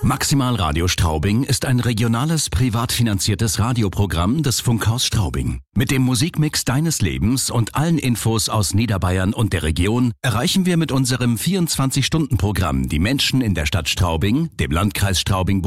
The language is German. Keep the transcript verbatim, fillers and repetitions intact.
Maximal Radio Straubing ist ein regionales, privat finanziertes Radioprogramm des Funkhaus Straubing. Mit dem Musikmix deines Lebens und allen Infos aus Niederbayern und der Region erreichen wir mit unserem vierundzwanzig Stunden Programm die Menschen in der Stadt Straubing, dem Landkreis Straubing